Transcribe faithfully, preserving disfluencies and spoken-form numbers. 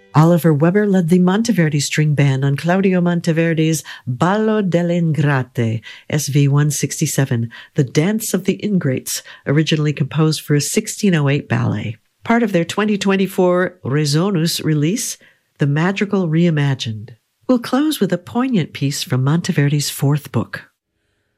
Oliver Weber led the Monteverdi String Band on Claudio Monteverdi's Ballo delle Ingrate, S V one sixty-seven, The Dance of the Ingrates, originally composed for a sixteen oh eight ballet. Part of their twenty twenty-four Resonus release, The Madrigal Reimagined. We'll close with a poignant piece from Monteverdi's fourth book.